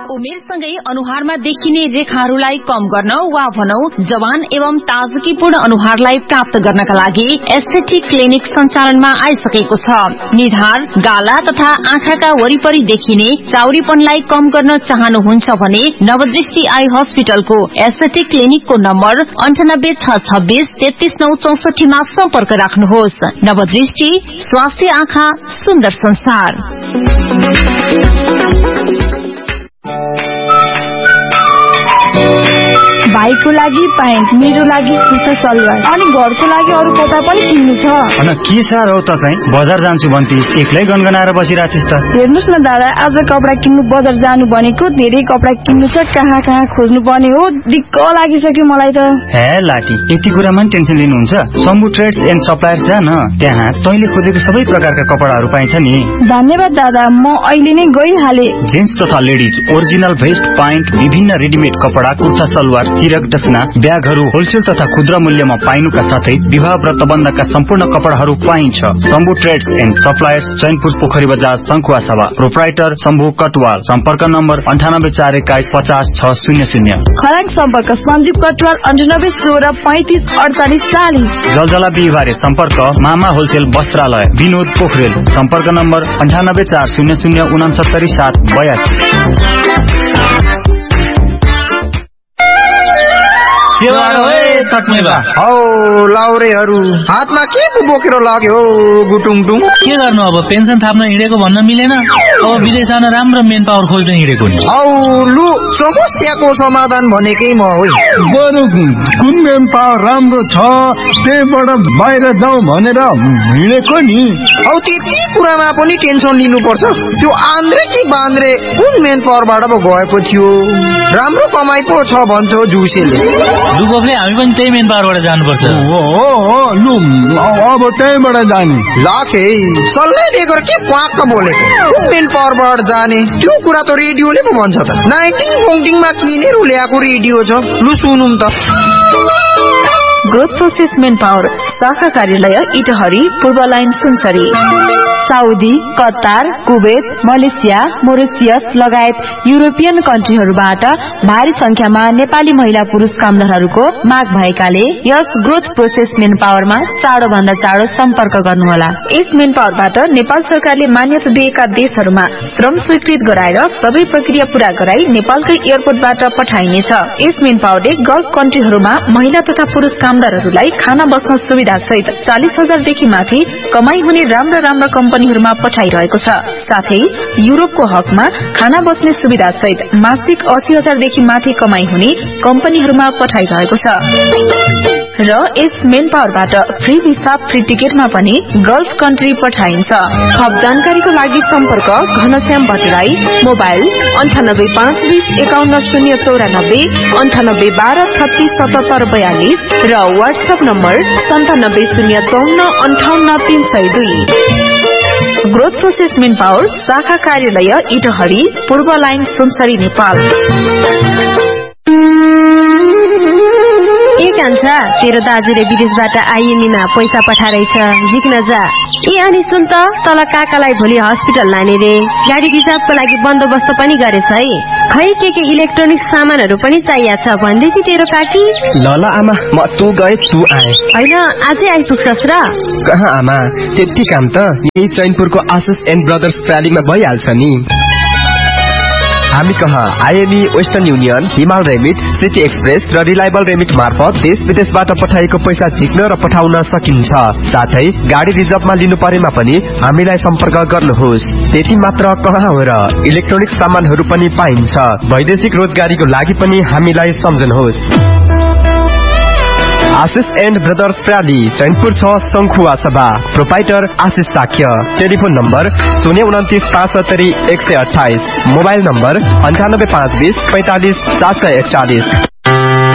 उमेरसँगै अनुहारमा देखिने रेखाहरूलाई कम गर्न वा भनौं जवान एवं ताजगीपूर्ण अनुहारलाई प्राप्त गर्नका लागि एस्थेटिक क्लिनिक सञ्चालनमा आइसकेको छ। निधार, गाला तथा आँखाका वरिपरि देखिने चाउरीपनलाई कम गर्न चाहनुहुन्छ भने नवदृष्टि आई हस्पिटलको एस्थेटिक क्लिनिकको नम्बर 9866 33964 मा सम्पर्क राख्नुहोस्। नवदृष्टि, स्वास्थ्य आँखा, सुन्दर संसार। भाइको लागि प्यान्ट, मेरो लागि कुर्ता सलवार अनि घरको लागि अरू कपडा पनि किन्नु छ। अनि के साह्रो हो त चाहिँ बजार जान्छु भन्ती एक्लै गनगनाएर बसिराछिस् त। हेर्नुस् न दादा, आज कपडा किन्नु बजार जानु भनेको धेरै कपडा किन्नु छ, कहाँ कहाँ खोज्नु पर्ने हो, दिक्क लागिसक्यो मलाई त। हे लाटी, यति कुरामा नि टेन्सन लिनुहुन्छ? शम्भु ट्रेड्स एन्ड सप्लायर्स जा न, त्यहाँ तैँले खोजेको सबै प्रकारका कपडाहरू पाइन्छ नि। धन्यवाद दादा, म अहिले नै गइहाले। जेन्ट्स तथा लेडिज ओरिजिनल भेस्ट, प्यान्ट, विभिन्न रेडिमेड कपडा, कुर्ता सलवार, सिरक डसना, ब्यागहरू होलसेल तथा खुद्रा मूल्यमा पाइनुका साथै विवाह व्रतबन्धका सम्पूर्ण कपडाहरू पाइन्छ। Shambhu trades and suppliers, Chainpur पोखरी बजार, शंखुवासभा। प्रोप्राइटर शम्भु कटवाल। सम्पर्क नम्बर 9841 50 600। खराङ सम्पर्क सञ्जीव कटवाल 98 16 35 48 40। जलजला बिहिबारे सम्पर्क मामा होलसेल वस्त्रालय, विनोद पोखरेल। सम्पर्क नम्बर 9840 69 782। लाउरेहरू हातमा के बोकेर लाग्यो गुटुङटुङ? के गर्नु अब, पेन्सन थाप्न हिँडेको भन्न मिलेन, अब विदेश जान राम्रो मेन पावर खोज्न हिँडेको नि। लु समस्याको समाधान भनेकै म हो। बरु कुन मेन पावर राम्रो छ त्यहीबाट बाहिर जाउँ भनेर हिँडेको नि। त्यति कुरामा पनि टेन्सन लिनुपर्छ? त्यो आन्द्रे कि बान्द्रे कुन मेन पावरबाट पो गएको थियो? राम्रो कमाइ पो छ भन्छ जुसेले। दुबोफले हामी पनि त्यही मेन पावरबाट जानुपर्छ। लु अब त्यहीबाट जाने। लाखे सल्लाह दिएको के क्वाक्क बोलेको? कुन मेन पावरबाट जाने त्यो कुरा त रेडियोले पो भन्छ त। 19 किनेर ल्याएको रेडियो छ, लु सुनौँ त। ग्रोथ प्रोसेस मेन पावर शाखा कार्यालय इटहरी, पूर्व line Sunsari. Saudi, Qatar, Kuwait, Malaysia, Mauritius लगायत युरोपियन कन्ट्रीहरूबाट भारी संख्यामा नेपाली महिला पुरुष कामदारहरूको माग भएकाले यस ग्रोथ प्रोसेस मेन पावरमा चाँडो भन्दा चाँडो सम्पर्क गर्नुहोला। यस मेन पावरबाट नेपाल सरकारले मान्यता दिएका देशहरूमा श्रम स्वीकृत गराएर सबै प्रक्रिया पूरा गराई नेपालकै एयरपोर्टबाट पठाइनेछ। यस मेन पावरले गल्फ कन्ट्रीहरूमा महिला तथा पुरुष कामदारहरूलाई खाना बस्न सुविधा सहित 40,000 देखि माथि कमाई हुने राम्रा कम्पनीहरूमा पठाइरहेको छ। साथै युरोपको हकमा खाना बस्ने सुविधा सहित मासिक 80,000 देखि माथि कमाई हुने कम्पनीहरूमा पठाइरहेको छ। र यस मेन पावरबाट फ्री भिसा, फ्री टिकटमा पनि गल्फ कन्ट्री पठाइन्छ। थप जानकारीको लागि सम्पर्क घनश्याम भट्टराई, मोबाइल 98 520 51 094 98 12 36 77 42 र WhatsApp number 97 054 58 302। Growth process main power शाखा कार्यालय इटहरी, पूर्व लाइन सुनसरी, नेपाल। कान्छा, तेरो दाजुले विदेशबाट आइएमईमा पैसा पठाइरहेछ, झिक्न जा। अनि सुन त, तल काकालाई भोलि हस्पिटल लाने रे, गाडी रिजर्भको लागि बन्दोबस्त पनि गरेछ है। खै के इलेक्ट्रोनिक सामानहरू पनि चाहिएको छ भन्दैथि तेरो काकी। ल आमा, म तँ गए तू आए होइन, आजै आइपुग्छस् र? कहाँ आमा, त्यति काम त यही चैनपुरको आशिष एन्ड ब्रदर्स प्रालीमा भइहाल्छ नि। हामी कहाँ आइएमई, वेस्टर्न युनियन, हिमाल रेमिट, सिटी एक्सप्रेस र रिलायबल रेमिट मार्फत देश विदेशबाट पठाएको पैसा झिक्न र पठाउन सकिन्छ। साथै गाडी रिजर्भमा लिनु परेमा पनि हामीलाई सम्पर्क गर्नुहोस्। त्यति मात्र कहाँ हो र, इलेक्ट्रोनिक सामानहरू पनि पाइन्छ। वैदेशिक रोजगारीको लागि पनि हामीलाई सम्झनुहोस्। आशिष and brothers प्राली, Chainpur 6, शंखुवासभा। Proprietor Ashish Shakya. Telephone number 029 570 128। Mobile number 95 520 45 741।